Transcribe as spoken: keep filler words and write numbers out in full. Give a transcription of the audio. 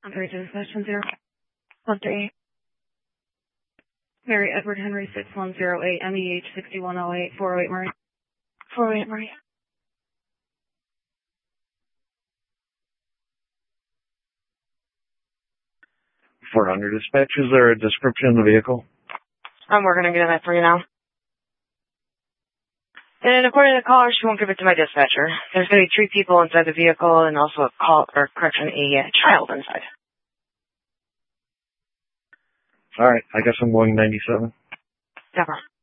On three to dispatch zero. One three. Mary Edward Henry six one zero eight M E H sixty one oh eight four oh eight Marie. four oh eight Marie. four hundred dispatch, is there a description of the vehicle? I'm working on getting that for you now. And according to the caller, she won't give it to my dispatcher. There's going to be three people inside the vehicle and also a call, or correction, a uh, child inside. All right, I guess I'm going ninety-seven. Never.